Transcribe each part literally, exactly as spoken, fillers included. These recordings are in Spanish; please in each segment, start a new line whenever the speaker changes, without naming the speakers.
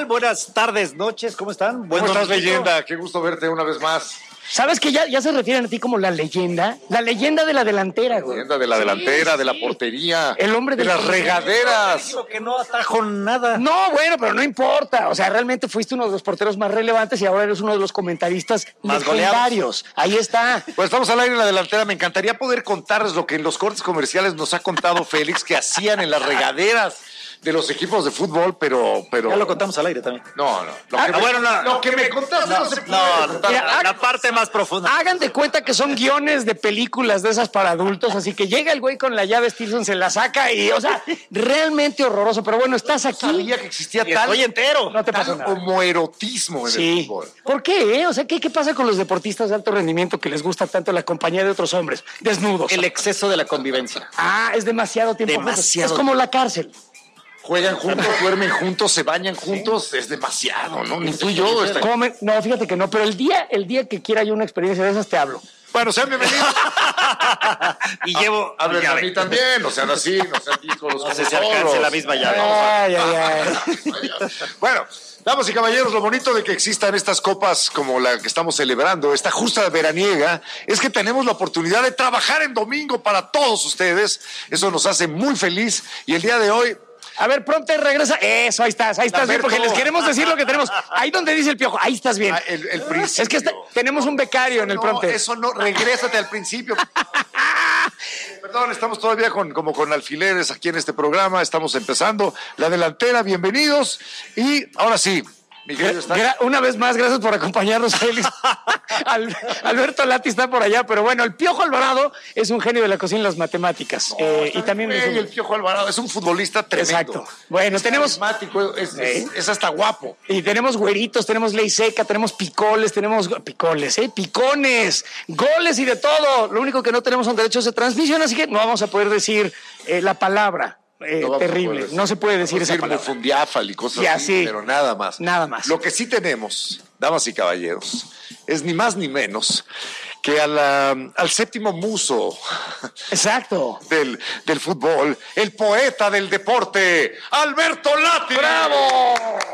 Buenas tardes, noches, ¿cómo están?
¿Cómo estás, leyenda? Qué gusto verte una vez más.
¿Sabes que ya, ya se refieren a ti como la leyenda? La leyenda de la delantera, güey.
Leyenda de la
sí,
delantera,
sí.
de la portería.
El hombre
de las regaderas.
Digo que no atajo nada.
No, bueno, pero no importa. O sea, realmente fuiste uno de los porteros más relevantes y ahora eres uno de los comentaristas
más
legendarios. Ahí está.
Pues estamos al aire en la delantera. Me encantaría poder contarles lo que en los cortes comerciales nos ha contado Félix que hacían en las regaderas de los equipos de fútbol, pero... pero...
Ya lo contamos al aire también.
No, no. Lo
Ah,
que me,
bueno, no.
Lo que me contaste no, no se puede.
No,
contar.
la,
Mira,
la parte más profunda.
Hagan de cuenta que son guiones de películas de esas para adultos, así que llega el güey con la llave Stilson, se la saca y, o sea, realmente horroroso. Pero bueno, estás aquí.
Sabía que existía
Y
tal...
estoy entero.
No te
tal
pasó nada.
homoerotismo en
Sí.
el fútbol.
¿Por qué? Eh? O sea, ¿qué, ¿qué pasa con los deportistas de alto rendimiento que les gusta tanto la compañía de otros hombres desnudos?
El exceso de la convivencia.
Ah, es demasiado tiempo juntos.
Demasiado.
Es como la cárcel.
Juegan juntos, duermen juntos, se bañan juntos. Es demasiado, ¿no? Ni tú y yo. Este...
Come- No, fíjate que no, pero el día, el día que quiera yo una experiencia de esas te hablo.
Bueno, sean bienvenidos.
Y llevo
Hablen a
llave.
mí también, no sean así, no sean díscolos.
No sé si alcance la misma llave.
Ay, ay, ay.
Bueno, damas y caballeros, lo bonito de que existan estas copas como la que estamos celebrando, esta justa veraniega, es que tenemos la oportunidad de trabajar en domingo para todos ustedes. Eso nos hace muy feliz y el día de hoy...
A ver, pronto regresa. Eso, ahí estás, ahí estás bien,
Lamberto.
porque les queremos decir lo que tenemos. Ahí donde dice el piojo, ahí estás bien.
Ah, el, el principio.
Es que está- tenemos un becario en el
No,
pronto.
eso no, regrésate al principio. Perdón, estamos todavía con, como con alfileres aquí en este programa, estamos empezando. La delantera, bienvenidos. Y ahora sí, Miguel está...
Gra- Una vez más, gracias por acompañarnos, Félix. Al- Alberto Lati está por allá, pero bueno, el Piojo Alvarado es un genio de la cocina y las matemáticas. Eh, y también es
Güey,
un-
el Piojo Alvarado es un futbolista tremendo.
Exacto. Bueno, tenemos
Carismático, es, es, es hasta guapo.
y tenemos güeritos, tenemos ley seca, tenemos picoles, tenemos picoles, ¿eh? Picones, goles y de todo. Lo único que no tenemos son derechos de transmisión, así que no vamos a poder decir eh, la palabra. Eh,
No vamos a
terrible,
poder decir.
no se puede decir
Vamos a
esa
decir
palabra.
fundiáfal y cosas
Y
así,
así.
pero nada más.
Nada más.
Lo que sí tenemos, damas y caballeros, es ni más ni menos que a la- al séptimo muso
Exacto.
del, del fútbol, el poeta del deporte, Alberto Lati.
¡Bravo!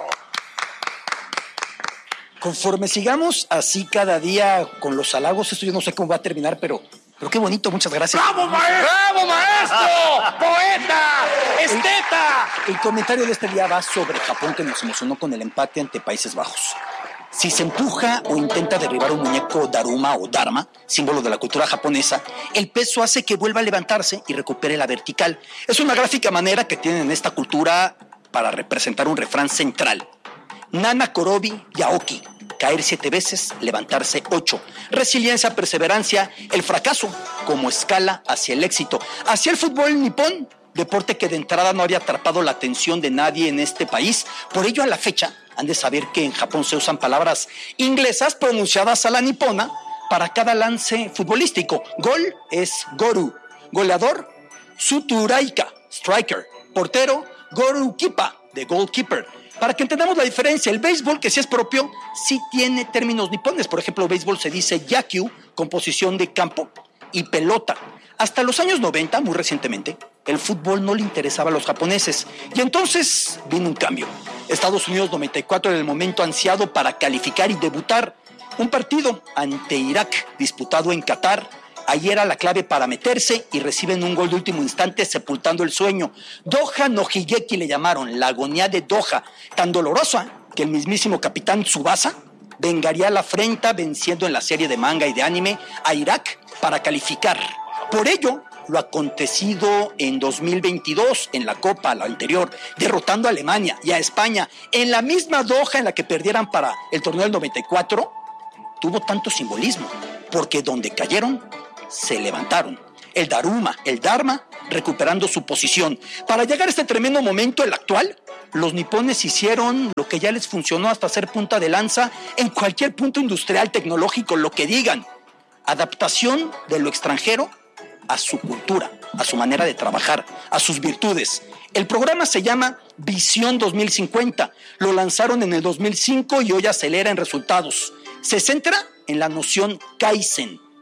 Conforme sigamos así cada día con los halagos, esto yo no sé cómo va a terminar, pero, pero qué bonito, muchas gracias.
¡Bravo, maestro!
¡Bravo, maestro! ¡Poeta! ¡Esteta!
El comentario de este día va sobre Japón, que nos emocionó con el empate ante Países Bajos. Si se empuja o intenta derribar un muñeco Daruma o Dharma, símbolo de la cultura japonesa, el peso hace que vuelva a levantarse y recupere la vertical. Es una gráfica manera que tienen en esta cultura para representar un refrán central. Nana Korobi Yaoki. Caer siete veces, levantarse ocho. Resiliencia, perseverancia, el fracaso como escala hacia el éxito. Hacia el fútbol nipón, deporte que de entrada no había atrapado la atención de nadie en este país. Por ello, a la fecha, han de saber que en Japón se usan palabras inglesas pronunciadas a la nipona para cada lance futbolístico. Gol es goru. Goleador, suturaika, striker. Portero, gorukipa, de goalkeeper. Para que entendamos la diferencia, el béisbol, que sí es propio, sí tiene términos nipones. Por ejemplo, béisbol se dice yakyu, composición de campo, y pelota. Hasta los años noventa, muy recientemente, el fútbol no le interesaba a los japoneses. Y entonces vino un cambio. Estados Unidos noventa y cuatro era el momento ansiado para calificar y debutar. Un partido ante Irak, disputado en Qatar. Ahí era la clave para meterse y reciben un gol de último instante sepultando el sueño. Doha no Higeki le llamaron, la agonía de Doha, tan dolorosa que el mismísimo capitán Tsubasa vengaría la afrenta venciendo en la serie de manga y de anime a Irak para calificar. Por ello, lo acontecido en dos mil veintidós en la Copa, la anterior, derrotando a Alemania y a España en la misma Doha en la que perdieran para el torneo del noventa y cuatro, tuvo tanto simbolismo, porque donde cayeron, se levantaron. El Daruma, el Dharma, recuperando su posición. Para llegar a este tremendo momento, el actual, los nipones hicieron lo que ya les funcionó hasta ser punta de lanza en cualquier punto industrial, tecnológico, lo que digan. Adaptación de lo extranjero a su cultura, a su manera de trabajar, a sus virtudes. El programa se llama Visión dos mil cincuenta. Lo lanzaron en el dos mil cinco y hoy acelera en resultados. Se centra en la noción Kaizen,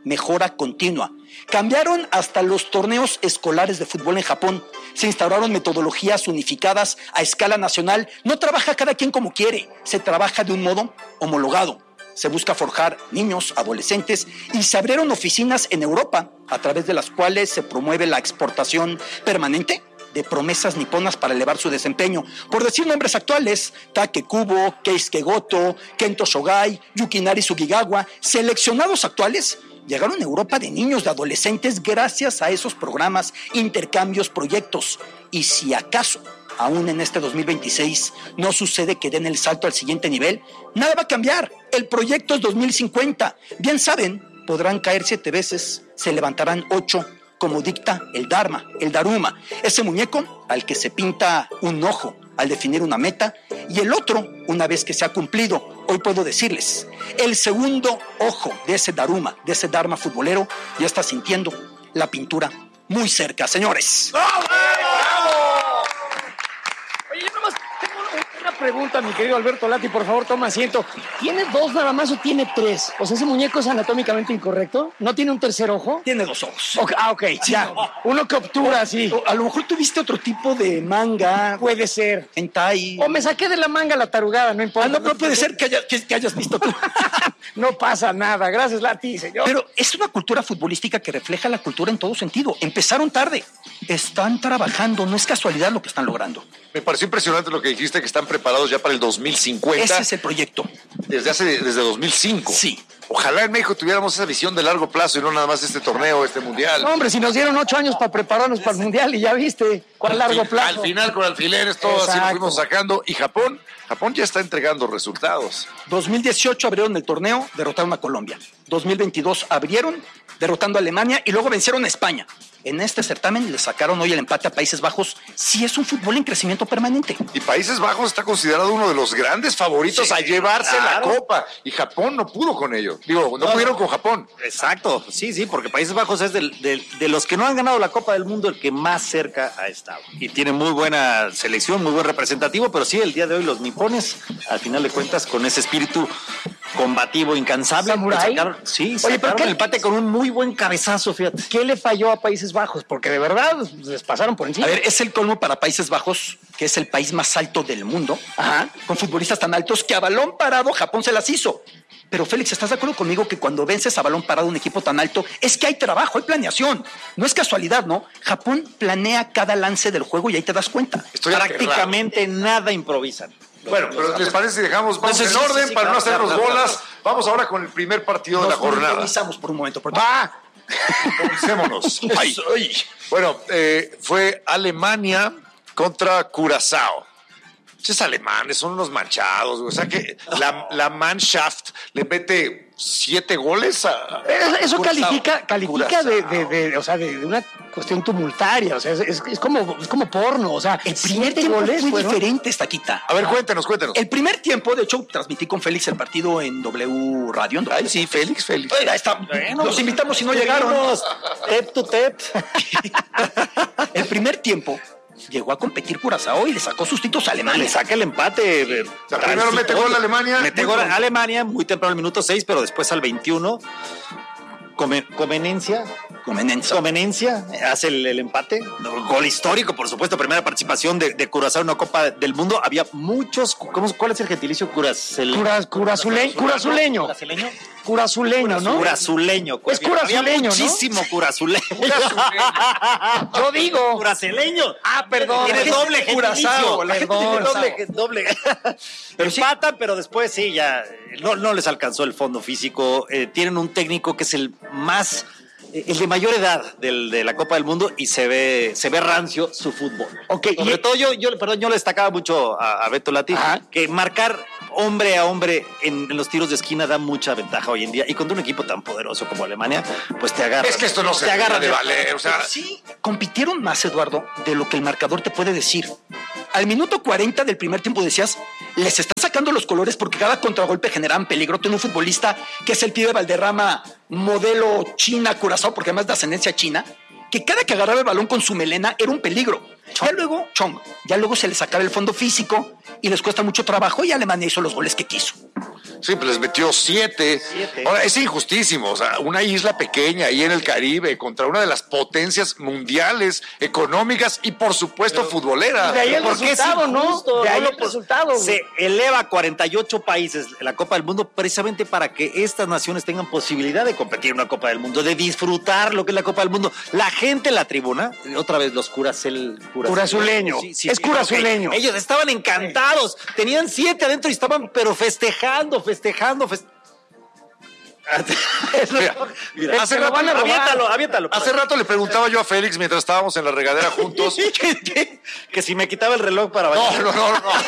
mejora continua. Cambiaron hasta los torneos escolares de fútbol en Japón. Se instauraron metodologías unificadas a escala nacional. No trabaja cada quien como quiere, se trabaja de un modo homologado. Se busca forjar niños, adolescentes, y se abrieron oficinas en Europa, a través de las cuales se promueve la exportación permanente de promesas niponas para elevar su desempeño. Por decir nombres actuales, Take Kubo, Keisuke Goto, Kento Shogai, Yukinari Sugigawa, seleccionados actuales, llegaron a Europa de niños, de adolescentes, gracias a esos programas, intercambios, proyectos. Y si acaso, aún en este dos mil veintiséis, no sucede que den el salto al siguiente nivel, nada va a cambiar. El proyecto es dos mil cincuenta. Bien saben, podrán caer siete veces, se levantarán ocho, como dicta el Dharma, el Daruma, ese muñeco al que se pinta un ojo al definir una meta, y el otro una vez que se ha cumplido. Hoy puedo decirles, el segundo ojo de ese Daruma, de ese Dharma futbolero, ya está sintiendo la pintura muy cerca, señores.
¡Bravo! Oye, yo nomás tengo una pregunta, mi querido Alberto Lati, por favor, toma asiento. ¿Tiene dos nada más o tiene tres? O sea, ¿ese muñeco es anatómicamente incorrecto? ¿No tiene un tercer ojo?
Tiene dos ojos.
Okay, ah, ok,
Sí,
ya.
no.
Uno que obtura así.
O a lo mejor tuviste otro tipo de manga,
Puede ser.
hentai.
O me saqué de la manga la tarugada, no importa.
Ah, no, no puede ser que, haya- que- que hayas visto tú.
No pasa nada. Gracias, Lati, señor.
Pero es una cultura futbolística que refleja la cultura en todo sentido. Empezaron tarde, están trabajando, no es casualidad lo que están logrando.
Me pareció impresionante lo que dijiste, que están preparados ya para el dos mil cincuenta.
Ese es el proyecto.
Desde hace, desde dos mil cinco.
Sí.
Ojalá en México tuviéramos esa visión de largo plazo y no nada más este torneo, este mundial.
No, hombre, si nos dieron ocho años para prepararnos para el Mundial y ya viste, ¿cuál largo
Al
plazo?
final con alfileres, todo así lo
Exacto.
fuimos sacando. Y Japón, Japón ya está entregando resultados.
dos mil dieciocho abrieron el torneo, derrotaron a Colombia. dos mil veintidós abrieron, derrotando a Alemania, y luego vencieron a España. En este certamen le sacaron hoy el empate a Países Bajos. Sí, es un fútbol en crecimiento permanente.
Y Países Bajos está considerado uno de los grandes favoritos
Sí,
a llevarse
claro.
la copa. Y Japón no pudo con ello. Digo, no,
No,
pudieron
no.
con Japón.
Exacto, sí, sí, porque Países Bajos es del- del- de los que no han ganado la Copa del Mundo el que más cerca ha estado. Y tiene muy buena selección, muy buen representativo, pero sí, el día de hoy los nipones, al final de cuentas, con ese espíritu combativo, incansable,
¿Samurái?
sacaron, sí,
Oye,
sacaron
pero ¿qué-
el empate con un muy buen cabezazo, fíjate.
¿Qué le falló a Países Bajos? Porque de verdad les pasaron por encima.
A ver, es el colmo para Países Bajos, que es el país más alto del mundo,
Ajá.
con futbolistas tan altos que a balón parado Japón se las hizo. Pero Félix, ¿estás de acuerdo conmigo que cuando vences a balón parado un equipo tan alto es que hay trabajo, hay planeación? No es casualidad, ¿no? Japón planea cada lance del juego y ahí te das cuenta.
Estoy aterrado.
Prácticamente nada improvisan.
Bueno, pero ¿les parece si dejamos vamos
Sí, sí,
en
sí,
orden
sí,
para
claro,
no hacernos
claro, claro,
bolas? Vamos ahora con el primer partido de la
Nos
jornada.
improvisamos por un momento. Por
¡Va!
Comencémonos.
Ay, ay.
Bueno, eh, fue Alemania contra Curazao. Esos alemanes son unos manchados, güey. O sea que la, la Mannschaft le mete siete goles a.
Eso, eso
Curazao.
califica, califica de,
Curazao.
de, de, o sea, de, de una cuestión tumultaria. O sea, es, es, es como, es como porno. O sea,
El primer
siete
tiempo
goles
fue
fueron-
diferente, Estaquita.
A ver, cuéntenos, cuéntenos.
El primer tiempo, de hecho, transmití con Félix el partido en W Radio. en
Ay, sí, Félix, Félix.
Ahí está. Los invitamos si no llegaron.
Tep to tep.
El primer tiempo llegó a competir Curazao y le sacó sustitos a
Le
Alemania.
saca el empate. eh,
O sea, primero mete gol Alemania.
Mete gol a Alemania muy temprano al minuto seis, pero después al veintiuno. Come- Comenencia.
Comenenza.
Comenencia hace el, el empate. Gol histórico, por supuesto. Primera participación de, de Curazao en una Copa del Mundo. Había muchos. ¿cómo, ¿Cuál es el gentilicio? Curacel...
Cura- curasule- Curazuleño.
¿Curazuleño?
Curazuleño, ¿no?
Curazuleño.
Es curazuleño,
Había
¿no?
muchísimo curazuleño.
Yo digo.
Curaceleño.
Ah, perdón.
Tiene
La
doble
gente-
gentilicio.
Curazao,
La gente
perdón.
tiene doble, doble. Pero empatan, pero después sí, ya no, no les alcanzó el fondo físico. Eh, tienen un técnico que es el más, eh, el de mayor edad del, de la Copa del Mundo y se ve, se ve rancio su fútbol.
Ok,
Sobre
y-
todo yo, yo, perdón, yo le destacaba mucho a, a Beto Lati
Ajá.
que marcar hombre a hombre en, en los tiros de esquina da mucha ventaja hoy en día y contra un equipo tan poderoso como Alemania, pues te agarra.
Es que esto no se
te agarra
de valer. O sea,
Sí, compitieron más, Eduardo, de lo que el marcador te puede decir. Al minuto cuarenta del primer tiempo decías, les están sacando los colores porque cada contragolpe generaban peligro. Tiene un futbolista que es el pibe Valderrama, modelo China, Curazao, porque además de ascendencia china, que cada que agarraba el balón con su melena era un peligro. Ya luego, Chong, ya luego se les sacaba el fondo físico y les cuesta mucho trabajo y Alemania hizo los goles que quiso.
Sí, pues les metió siete.
Siete.
Ahora, es injustísimo. O sea, una isla pequeña ahí en el Caribe contra una de las potencias mundiales, económicas y, por supuesto,
Y
futboleras.
de ahí el
¿Por qué es
resultado, ¿no?
injusto?
De ahí
No,
el
pues,
resultado.
Se eleva a cuarenta y ocho países la Copa del Mundo precisamente para que estas naciones tengan posibilidad de competir en una Copa del Mundo, de disfrutar lo que es la Copa del Mundo. La gente en la tribuna, otra vez los curas, el
Curazuleño. Es curazuleño.
ok. Ellos estaban encantados, tenían siete adentro y estaban pero festejando, festejando, festejando.
Mira,
Mira,
hace
se lo
rato,
van a robar.
aviéntalo, aviéntalo.
hace rato le preguntaba yo a Félix mientras estábamos en la regadera juntos.
que, que- que si me quitaba el reloj para
No,
bailar.
no, no,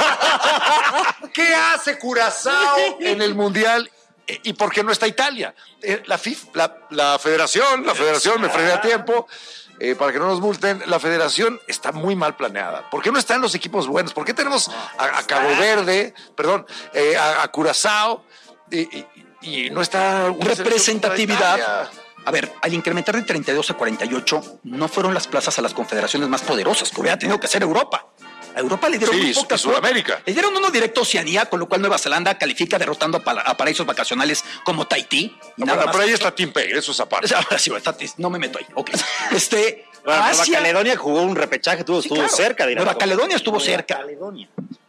no. ¿Qué hace Curazao en el Mundial? Eh, ¿Y por qué no está Italia? Eh, La FIFA, la, la federación, la federación, me frené a tiempo, eh, para que no nos multen, la federación está muy mal planeada. ¿Por qué no están los equipos buenos? ¿Por qué tenemos a, a Cabo Verde, perdón, eh, a, a Curazao y, y- y no está una selección
Representatividad.
como Italia?
A ver, al incrementar de treinta y dos a cuarenta y ocho, no fueron las plazas a las confederaciones más poderosas, que hubiera tenido que ser Europa. A Europa le dieron
Sí,
muy
y
pocas.
Sudamérica.
Le dieron uno directo a Oceanía, con lo cual Nueva Zelanda califica derrotando a, pa- a paraísos vacacionales como Tahití. Y
No,
nada
pero,
más.
pero ahí está Team Pay, eso es aparte.
Ahora sí, está- no me meto ahí. Ok. Este,
Bueno, Nueva
Asia-
Caledonia jugó un repechaje, tuvo,
Sí,
estuvo
claro.
cerca de ir a la
Nueva
Copa.
Caledonia estuvo
Nueva
cerca.
Caledonia.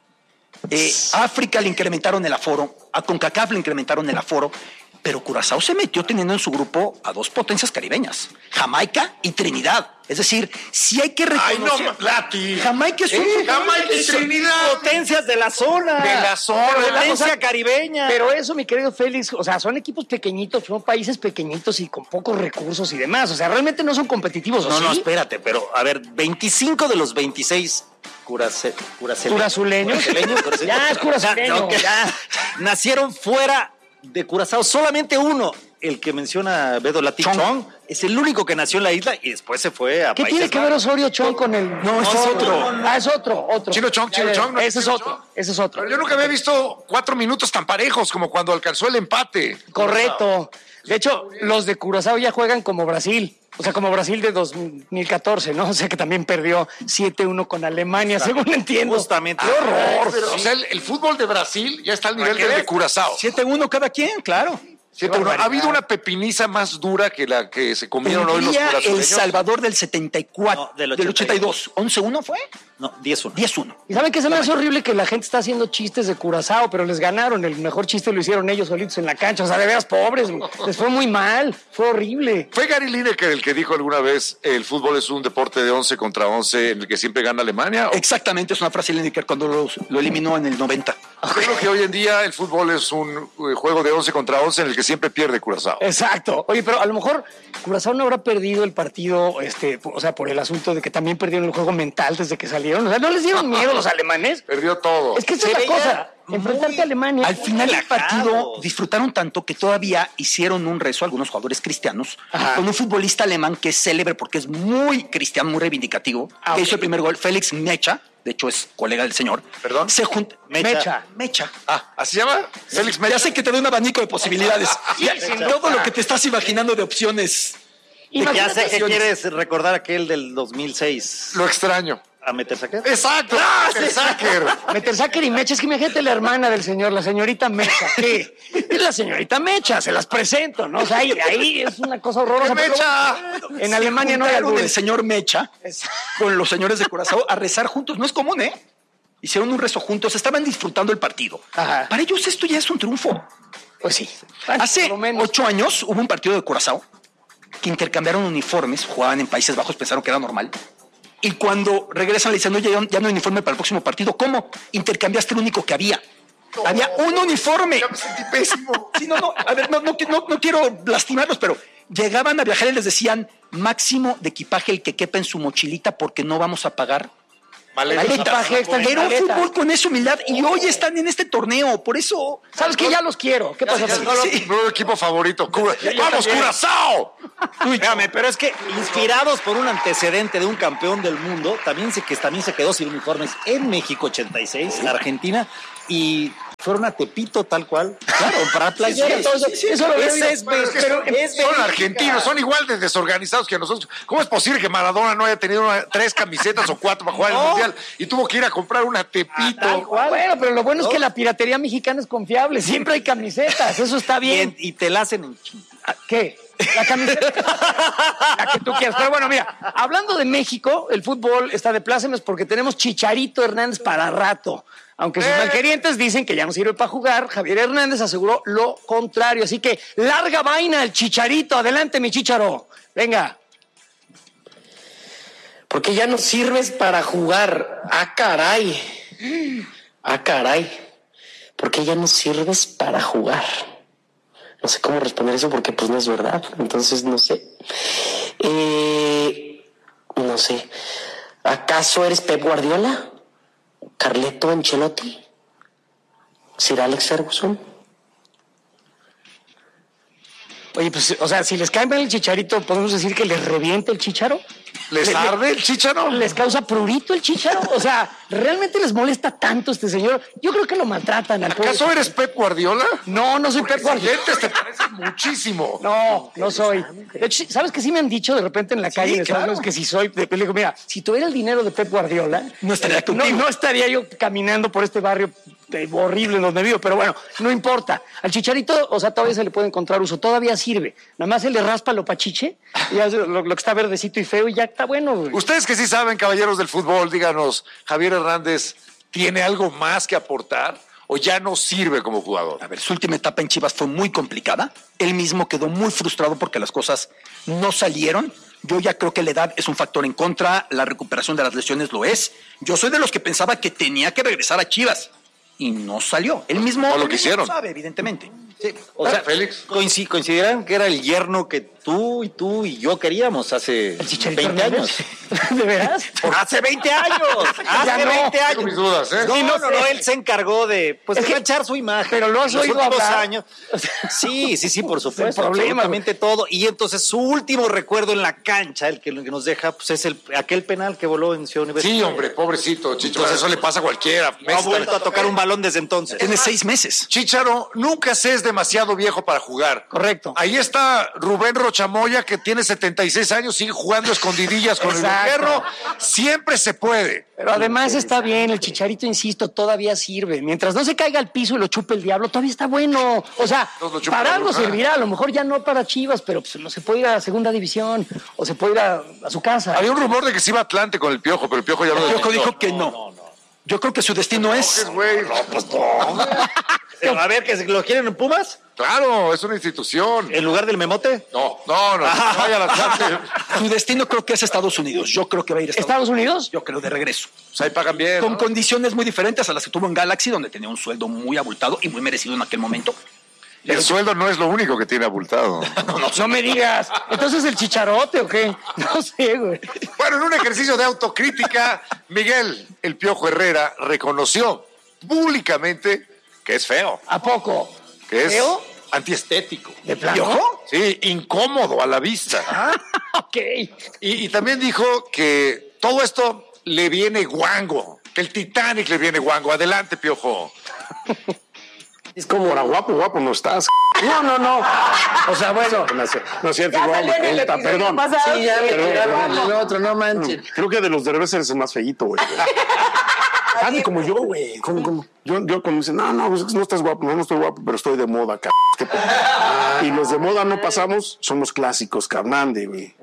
Eh, África le incrementaron el aforo, a CONCACAF le incrementaron el aforo, pero Curazao se metió teniendo en su grupo a dos potencias caribeñas, Jamaica y Trinidad. Es decir, sí hay que
Ay,
reconocer.
no, Lati.
Jamaica es un
Eh,
fútbol-
Jamaica y Trinidad.
Potencias de la zona.
De la zona.
Pero de la
Potencia
cosa caribeña.
Pero eso, mi querido Félix, o sea, son equipos pequeñitos, son países pequeñitos y con pocos recursos y demás. O sea, realmente no son competitivos, ¿o
No, no,
sí?
espérate, pero a ver, veinticinco de los veintiséis curase, curacele-
Curazuleños.
curaceleños, curaceleños.
Ya, es curazuleño,
No, que-
ya.
Nacieron fuera de Curazao. Solamente uno, el que menciona Bedo Lati
Chong.
Chong, es el único que nació en la isla y después se fue a
¿Qué
Países
tiene que ver
Bajos.
Osorio Chong con el.?
No, ese es otro.
Ah, es otro, otro.
Chino Chong, Chino
Ya, ya,
Chong, ¿no?
Ese es
Chino
otro,
Chong.
ese es otro.
Pero yo nunca había visto cuatro minutos tan parejos como cuando alcanzó el empate.
Correcto. De hecho, los de Curazao ya juegan como Brasil. O sea, como Brasil de dos mil catorce, ¿no? O sea, que también perdió siete uno con Alemania, según entiendo.
Justamente.
¡Qué horror!
Pero, o sea, el, el fútbol de Brasil ya está al nivel del de Curazao.
siete uno cada quien, claro.
siete uno. Ha habido una pepiniza más dura que la que se comieron hoy los
Hungría, El
curazoleños.
Salvador del setenta y cuatro,
No, del
del ochenta y dos. once uno fue,
No, diez uno.
diez uno.
Y saben que se me hace horrible que la gente está haciendo chistes de Curazao, pero les ganaron. El mejor chiste lo hicieron ellos solitos en la cancha. O sea, de veras pobres. güey. Les fue muy mal. Fue horrible.
Fue Gary Lineker el que dijo alguna vez el fútbol es un deporte de once contra once en el que siempre gana Alemania. ¿O
Exactamente, es una frase de Lineker cuando lo, lo eliminó en el noventa.
creo que hoy en día el fútbol es un eh, juego de once contra once en el que siempre pierde Curazao?
Exacto. Oye, pero a lo mejor Curazao no habrá perdido el partido, este, o sea, por el asunto de que también perdieron el juego mental desde que salieron. O sea, ¿no les dieron miedo los alemanes?
Perdió todo.
Es que esa
Se
es la
veía
cosa. Enfrentarte a Alemania.
Al final del
relajados.
partido disfrutaron tanto que todavía hicieron un rezo algunos jugadores cristianos
Ajá.
con un futbolista alemán que es célebre porque es muy cristiano, muy reivindicativo,
Ah,
que
ok.
hizo el primer gol, Félix Mecha, de hecho es colega del señor.
¿Perdón?
Se junta
Mecha.
Mecha.
Ah, ¿así se llama? Félix Mecha.
Ya sé que te da un abanico de posibilidades. Ya-
sin
todo
duda.
lo que te estás imaginando de opciones.
Ya
Imagínate-
sé que quieres recordar aquel del dos mil seis
Lo extraño.
a meterse acá.
Exacto. el Sacker.
Metersacker y Mecha, es que imagínate la hermana del señor, la señorita Mecha. ¿Qué? Es la señorita Mecha, se las presento, ¿no? O sea, ahí, ahí es una cosa horrorosa. pero
Mecha!
En Alemania no hay
Juntaron el
albures.
señor Mecha con los señores de Curazao a rezar juntos. No es común, ¿eh? Hicieron un rezo juntos, estaban disfrutando el partido.
Ajá.
Para ellos esto ya es un triunfo.
Pues sí.
Hace
Por lo menos.
ocho años hubo un partido de Curazao que intercambiaron uniformes, jugaban en Países Bajos, pensaron que era normal. Y cuando regresan le dicen, oye, ya ya no hay uniforme para el próximo partido. ¿Cómo? Intercambiaste el único que había. Había un uniforme.
Ya me sentí pésimo.
Sí, no, no, a ver, no, no, no, no quiero lastimarlos, pero llegaban a viajar y les decían, máximo de equipaje el que quepa en su mochilita porque no vamos a pagar.
Maletas.
Maleta. Equipaje extra en
Era un
maleta.
fútbol con esa humildad y hoy están en este torneo, por eso...
¿Sabes qué? Ya los quiero. ¿Qué pasa?
Ya, ya,
Sí.
Mi nuevo equipo favorito. Cura- ¡Vamos,
también.
Curazao!
Espérame, pero es que inspirados por un antecedente de un campeón del mundo, también se, que también se quedó sin uniformes en México ochenta y seis, Argentina, y fueron a Tepito tal cual. Claro, para playera.
Sí, entonces, sí, sí,
eso lo
ese
veo.
es,
Bueno, es que
pero
son,
es
son
Bélgica.
argentinos, son igual de desorganizados que nosotros. ¿Cómo es posible que Maradona no haya tenido una- tres camisetas o cuatro para jugar el
No.
Mundial y tuvo que ir a comprar una Tepito?
Bueno, pero lo bueno es que la piratería mexicana es confiable. Siempre hay camisetas, eso está bien.
Y, y te la hacen en China.
¿Qué? La camiseta. La que tú quieras. Pero bueno, mira, hablando de México, el fútbol está de plácemes porque tenemos Chicharito Hernández para rato. Aunque sus
Eh.
malquerientes dicen que ya no sirve para jugar, Javier Hernández aseguró lo contrario. Así que larga vaina el Chicharito. Adelante, mi Chicharo. Venga.
Porque ya no sirves para jugar. Ah, caray. Ah, caray. ¿Por qué ya no sirves para jugar? No sé cómo responder eso porque pues no es verdad. Entonces no sé. Eh, no sé. ¿Acaso eres Pep Guardiola? ¿Carleto Ancelotti? ¿Sir Alex Ferguson?
Oye, pues, o sea, si les cae mal el Chicharito, ¿podemos decir que les reviente el Chicharo?
¿Les
Le-
arde el Chícharo?
¿Les causa prurito el Chicharo? O sea, ¿realmente les molesta tanto este señor? Yo creo que lo maltratan al pobre.
¿Acaso eres Pep Guardiola?
No, no soy Pep Guardiola.
Dientes te parecen muchísimo.
No, no soy. De hecho, sí, ¿sabes que sí me han dicho de repente en la calle en Estados
claro.
Unidos que si soy? De, le digo, mira, si tuviera el dinero de Pep Guardiola,
No estaría
no,
contigo.
no estaría yo caminando por este barrio eh, horrible en donde vivo, pero bueno, no importa. Al Chicharito, o sea, todavía se le puede encontrar uso, todavía sirve. Nada más se le raspa lo pachiche, y ya lo, lo que está verdecito y feo y ya está bueno, güey.
Ustedes que sí saben, caballeros del fútbol, díganos, ¿Javier Hernández tiene algo más que aportar o ya no sirve como jugador?
A ver, su última etapa en Chivas fue muy complicada. Él mismo quedó muy frustrado porque las cosas no salieron. Yo ya creo que la edad es un factor en contra, la recuperación de las lesiones lo es. Yo soy de los que pensaba que tenía que regresar a Chivas y no salió. Él mismo
No lo
él mismo
quisieron.
sabe, evidentemente.
O sea,
Félix.
coinci- consideran que era el yerno que tú y tú y yo queríamos hace
El Chicharito
veinte años.
Hernández. ¿De veras?
Hace veinte años.
Ya
Hace
no.
veinte
Tengo
años.
mis dudas, ¿eh?
No,
Sí,
no,
no
no,
sé.
él se encargó de pues
Es que-
manchar su imagen.
pero lo has
en los
oído
últimos
hablar.
años. Sí, sí, sí, por supuesto.
Sin problema.
Absolutamente todo. Y entonces su último recuerdo en la cancha, el que, el que nos deja, pues es el aquel penal que voló en Ciudad Universitaria.
Sí, hombre, pobrecito, Chicho. Pues eso le pasa a cualquiera.
No ha vuelto a tocar un balón desde entonces.
Tiene seis meses.
Chícharo, nunca se es demasiado viejo para jugar.
Correcto.
Ahí está Rubén Rochamoya, que tiene setenta y seis años, sigue jugando escondidillas con
Exacto.
el perro. Siempre se puede.
Pero además está bien, el Chicharito, insisto, todavía sirve. Mientras no se caiga al piso y lo chupe el diablo, todavía está bueno. O sea,
Entonces lo chupa
para
la
algo
bruja.
servirá, a lo mejor ya no para Chivas, pero pues, no se puede ir a la segunda división o se puede ir a, a su casa.
Había un rumor de que se iba a Atlante con el Piojo, pero el Piojo ya lo
El Piojo
desmintió.
dijo que no. Yo creo que su destino
Es,
es...
güey.
Pero, a ver, que lo quieren en Pumas
Claro, es una institución.
en lugar del memote.
No, no, no, no vaya al Atlante.
Su destino creo que es Estados Unidos. Yo creo que va a ir a Estados,
¿Estados Unidos?
Yo creo de regreso.
Pues ahí pagan bien,
Con
¿no?
condiciones muy diferentes a las que tuvo en Galaxy, donde tenía un sueldo muy abultado y muy merecido en aquel momento.
El sueldo no es lo único que tiene abultado.
No me digas. ¿Entonces el chicharote o qué? No sé, güey.
Bueno, en un ejercicio de autocrítica, Miguel El Piojo Herrera reconoció públicamente que es feo,
¿A poco?
que es
¿Feo?
antiestético.
¿De plano?
¿Piojo? Sí, incómodo a la vista.
Ah, ok.
Y, y también dijo que todo esto le viene guango, que el Titanic le viene guango. Adelante, Piojo.
Es como ahora guapo, guapo no estás.
No, no, no. O sea, bueno.
No es no es cierto, igual, puta, perdón.
Sí, ya me
Perdón,
tiraron
perdón.
el otro, no manchen.
Creo que de los derbes eres el más feíto, güey. Hazme como yo, güey. Como, como. Yo, yo cuando dicen, no, no, pues no estás guapo, no, no estoy guapo, pero estoy de moda, cabrón. ¿Qué pedo? Y los de moda no pasamos, somos clásicos, carnande, güey.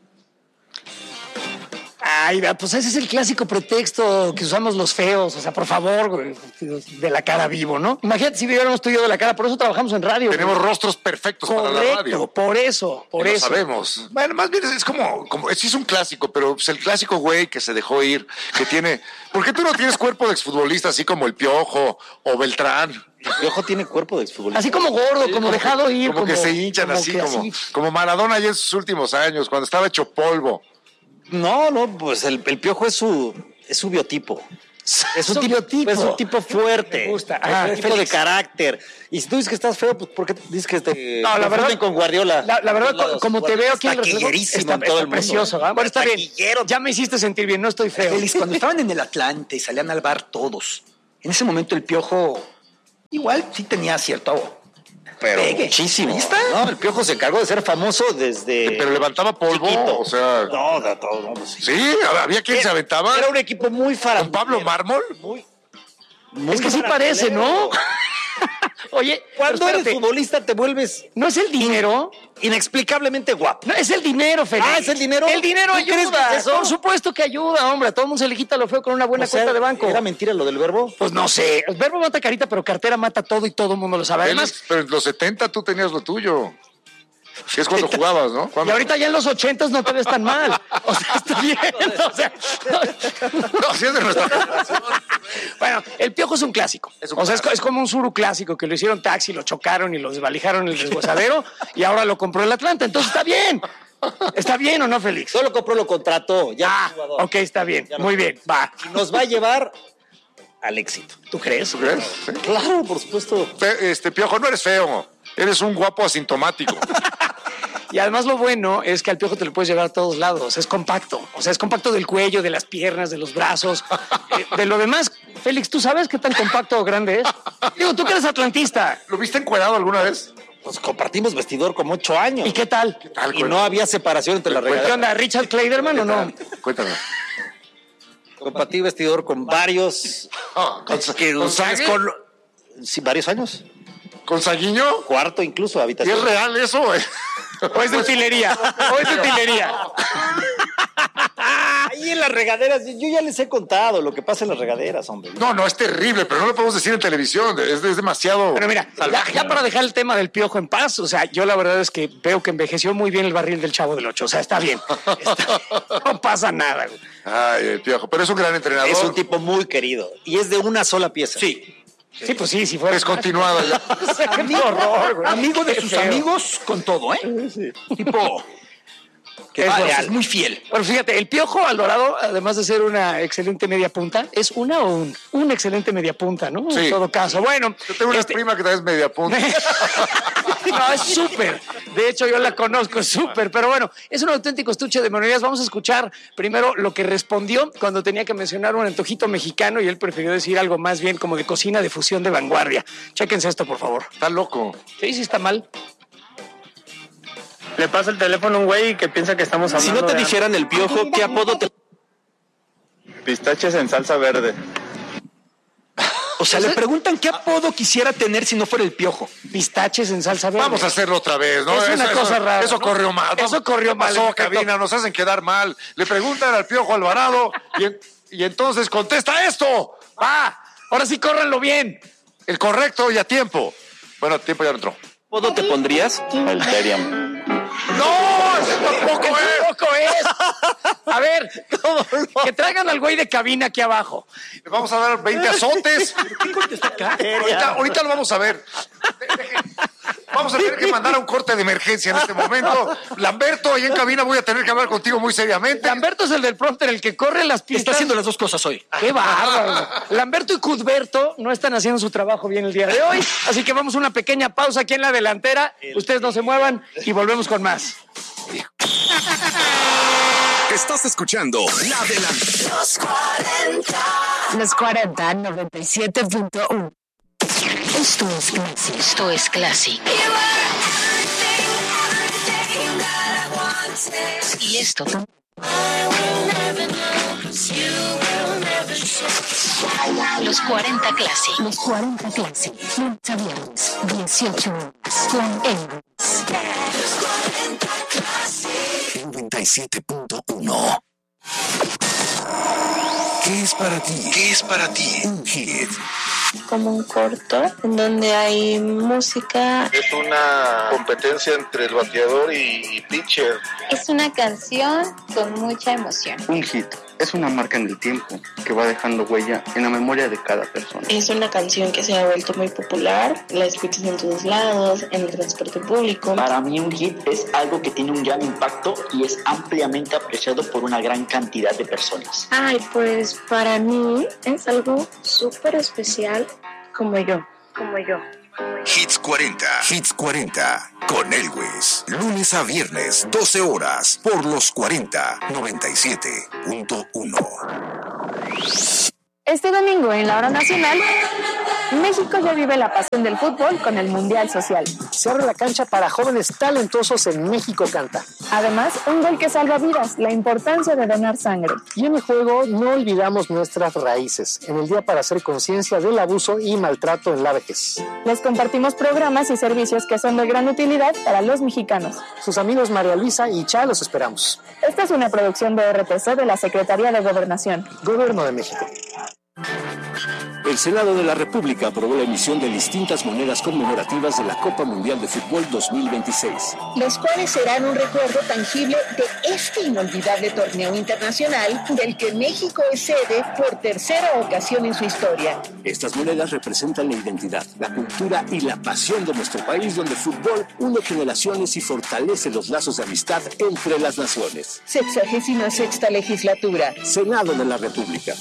Ay, vea, pues ese es el clásico pretexto que usamos los feos. O sea, por favor, güey, de la cara vivo, ¿no? Imagínate si viviéramos tú y yo de la cara, por eso trabajamos en radio.
Tenemos
güey.
rostros perfectos para la
Correcto,
radio.
por eso, por
Y lo
eso.
sabemos. Bueno, más bien es como, como sí es un clásico, pero es el clásico güey que se dejó ir, que tiene. ¿Por qué tú no tienes cuerpo de exfutbolista así como el Piojo o Beltrán?
El Piojo tiene cuerpo de exfutbolista.
Así como gordo, como dejado ir.
Como, que se hinchan
como
así,
que
como, como Maradona allá en sus últimos años, cuando estaba hecho polvo.
No, no, pues el, el Piojo es su, es su biotipo. Es
Su
un, tipo,
biotipo.
es un tipo fuerte.
Me gusta.
Es
Ah,
un tipo
Félix.
de carácter. Y si tú dices que estás feo, pues ¿por qué dices que te
No, la
confunden
verdad-
con Guardiola?
La, la verdad,
De todos lados.
como te veo aquí en el reflejo,
Taquillerísimo
está,
en todo
está
el mundo.
precioso. ¿verdad? Bueno, está bien.
Taquillero.
Ya me hiciste sentir bien, no estoy feo.
Félix, cuando estaban en el Atlante y salían al bar todos, en ese momento el Piojo Igual sí tenía cierto...
Pero
Pegue.
muchísimo.
Ahí está.
No, el Piojo se encargó de ser famoso desde...
Pero levantaba polvo,
chiquito.
o sea...
No, de todo. No, pues sí.
Sí, había quien se aventaba.
Era un equipo muy
¿Con
farandulero.
Pablo Mármol?
Muy, muy
Es que sí parece, ¿no? Oye,
Cuando
pero
eres
espérate,
futbolista te vuelves
¿no es el dinero?
inexplicablemente guapo.
No, es el dinero, Félix.
Ah, ¿es el dinero?
El dinero
¿Tú crees
ayuda.
que es eso?
Por supuesto que ayuda, hombre. A todo el mundo se le quita lo feo con una buena
O sea,
cuenta de banco.
¿Era mentira lo del verbo?
Pues no sé. El verbo mata carita, pero cartera mata todo y todo el mundo lo sabe. Además,
Félix, pero en los setenta tú tenías lo tuyo. Que es cuando jugabas, ¿no?
y
Cuando...
ahorita ya en los ochentas no te ves tan mal. O sea, está bien. O sea,
No, sí es de nuestra generación.
bueno, el Piojo es un clásico.
Es un
o sea, es,
clásico.
es como un suru clásico que lo hicieron taxi, lo chocaron y lo desvalijaron en el desguazadero y ahora lo compró el Atlanta. Entonces está bien. ¿Está bien o no, Félix?
Solo compró, lo contrató. Ya
Ah,
es jugador.
ok, está bien.
Ya no.
Muy bien, va.
Y nos va a llevar al éxito.
¿Tú crees?
¿Tú crees? Sí.
Claro, por supuesto.
Fe- Este, Piojo, no eres feo. Eres un guapo asintomático.
Y además lo bueno es que al Piojo te lo puedes llevar a todos lados. Es compacto. O sea, es compacto del cuello, de las piernas, de los brazos. Eh, de lo demás, Félix, ¿tú sabes qué tan compacto o grande es? Digo, tú que eres atlantista.
¿Lo viste encuerado alguna vez?
Pues compartimos vestidor como ocho años.
¿Y qué tal?
tal,
Y no había separación entre las
¿Qué
regaderas.
onda? ¿Richard Kleiderman o no?
Cuéntame.
Compartí vestidor con varios.
Ah, ¿Con,
que
con
ustedes
Sague?
con- sí, varios años.
¿Con Saguiño?
Cuarto incluso,
¿Y
habitación.
es real eso, güey?
¿O es de utilería? ¿O es de utilería?
Ahí en las regaderas, yo ya les he contado lo que pasa en las regaderas, hombre.
No, no, es terrible, pero no lo podemos decir en televisión. Es, es demasiado.
Pero mira, ya, ya para dejar el tema del Piojo en paz, o sea, yo la verdad es que veo que envejeció muy bien el barril del Chavo del Ocho. O sea, está bien. Está- no pasa nada, güey.
Ay, el Piojo. Pero es un gran entrenador.
Es un tipo muy querido y es de una sola pieza.
Sí.
Sí, pues sí, si fuera.
Descontinuado ya.
Qué horror, güey.
Amigo de
Qué
sus
feo.
amigos con todo, ¿eh? Tipo... Que
Es
es,
real.
es muy fiel.
Bueno, fíjate, el Piojo Alvarado, además de ser una excelente media punta, es una o un, una excelente media punta, ¿no?
Sí.
En todo caso. Bueno,
Yo tengo una
este-
prima que también es media punta.
no, es súper. De hecho, yo la conozco, es súper. Pero bueno, es un auténtico estuche de monerías. Vamos a escuchar primero lo que respondió cuando tenía que mencionar un antojito mexicano y él prefirió decir algo más bien como de cocina de fusión de vanguardia. Chéquense esto, por favor.
Está loco.
Sí, sí está mal.
Le pasa el teléfono a un güey que piensa que estamos hablando
Si no te
de
dijeran el Piojo, ¿qué apodo te...?
pistaches en salsa verde.
O sea, le preguntan qué apodo quisiera tener si no fuera el Piojo.
Pistaches en salsa verde.
Vamos a hacerlo otra vez, ¿no?
Es una
eso,
cosa
eso-
rara,
Eso
¿no?
corrió mal.
Eso
Vamos,
corrió
¿qué
mal,
pasó,
en efecto.
cabina? Nos hacen quedar mal. Le preguntan al Piojo Alvarado y, en- y entonces contesta esto.
¡Va! Ahora sí, córranlo bien.
El correcto y a tiempo. Bueno, a tiempo ya no entró.
¿Apodo te pondrías?
El Teriam.
¡No! ¡Ese tampoco es!
Tampoco es. A ver, que traigan al güey de cabina aquí abajo.
Le vamos a dar veinte azotes.
¿Qué contestó acá?
Ahorita, ahorita lo vamos a ver. Vamos a tener que mandar a un corte de emergencia en este momento. Lamberto, ahí en cabina voy a tener que hablar contigo muy seriamente.
Lamberto es el del prompter, el que corre las pistas.
Está haciendo las dos cosas hoy.
¡Qué bárbaro! Lamberto y Cuthberto no están haciendo su trabajo bien el día de hoy, así que vamos a una pequeña pausa aquí en la delantera. Ustedes no se muevan y volvemos con más.
Estás escuchando La Delantera.
Los cuarenta. Los cuarenta, noventa y siete punto uno. Esto es Classic. Esto es Classic. Y esto también. Los cuarenta Classic. Los cuarenta Classic. Lunes a viernes, dieciocho horas. Con Elvis.
noventa y siete punto uno. ¿Qué es para ti? ¿Qué es para ti? Un hit.
Como un corto en donde hay música.
Es una competencia entre el bateador y pitcher.
Es una canción con mucha emoción.
Un hit es una marca en el tiempo que va dejando huella en la memoria de cada persona.
Es una canción que se ha vuelto muy popular. La escuchas en todos lados, en el transporte público.
Para mí un hit es algo que tiene un gran impacto y es ampliamente apreciado por una gran cantidad de personas.
Ay, pues para mí es algo súper especial como yo, como yo.
Hits cuarenta. Hits cuarenta. Con Elvis. Lunes a viernes, doce horas. Por los cuarenta. noventa y siete punto uno.
Este domingo en la hora nacional.
México ya vive la pasión del fútbol con el Mundial Social.
Se abre la cancha para jóvenes talentosos en México Canta.
Además, un gol que salva vidas, la importancia de donar sangre.
Y en el juego no olvidamos nuestras raíces, en el Día para hacer conciencia del abuso y maltrato en la vejez.
Les compartimos programas y servicios que son de gran utilidad para los mexicanos.
Sus amigos María Luisa y Cha los esperamos.
Esta es una producción de R T C de la Secretaría de Gobernación.
Gobierno de México.
El Senado de la República aprobó la emisión de distintas monedas conmemorativas de la Copa Mundial de Fútbol dos mil veintiséis.
Los cuales serán un recuerdo tangible de este inolvidable torneo internacional del que México es sede por tercera ocasión en su historia.
Estas monedas representan la identidad, la cultura y la pasión de nuestro país, donde el fútbol une generaciones y fortalece los lazos de amistad entre las naciones.
Sexagésima sexta legislatura.
Senado de la República.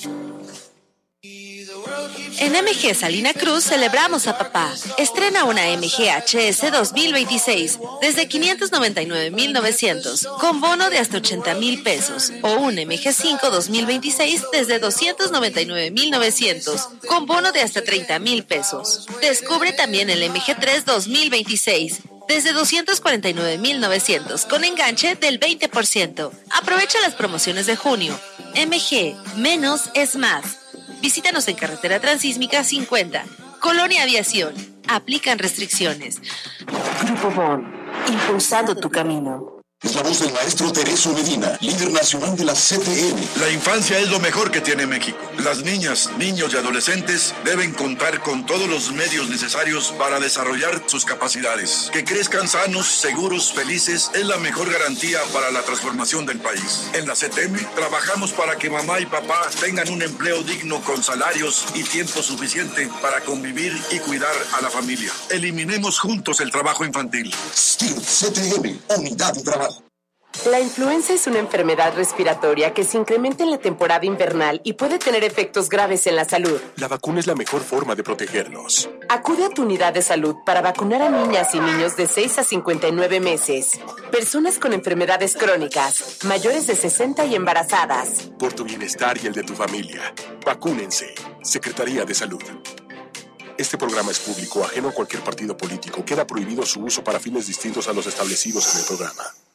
En M G Salina Cruz celebramos a papá. Estrena una M G H S dos mil veintiséis desde quinientos noventa y nueve mil novecientos con bono de hasta ochenta mil pesos o un M G cinco dos mil veintiséis desde doscientos noventa y nueve mil novecientos con bono de hasta treinta mil pesos. Descubre también el M G tres dos mil veintiséis desde doscientos cuarenta y nueve mil novecientos con enganche del veinte por ciento. Aprovecha las promociones de junio. M G, menos es más. Visítanos en Carretera Transísmica cincuenta, Colonia Aviación. Aplican restricciones.
Grupo Bon, impulsando tu camino.
Es la voz del maestro Teresio Medina, líder nacional de la C T M.
La infancia es lo mejor que tiene México. Las niñas, niños y adolescentes deben contar con todos los medios necesarios para desarrollar sus capacidades. Que crezcan sanos, seguros, felices es la mejor garantía para la transformación del país. En la C T M trabajamos para que mamá y papá tengan un empleo digno con salarios y tiempo suficiente para convivir y cuidar a la familia. Eliminemos juntos el trabajo infantil.
S T I M, C T M, Unidad de Trabajo.
La influenza es una enfermedad respiratoria que se incrementa en la temporada invernal y puede tener efectos graves en la salud.
La vacuna es la mejor forma de protegernos.
Acude a tu unidad de salud para vacunar a niñas y niños de seis a cincuenta y nueve meses, personas con enfermedades crónicas, mayores de sesenta y embarazadas.
Por tu bienestar y el de tu familia, vacúnense. Secretaría de Salud. Este programa es público, ajeno a cualquier partido político. Queda prohibido su uso para fines distintos a los establecidos en el programa.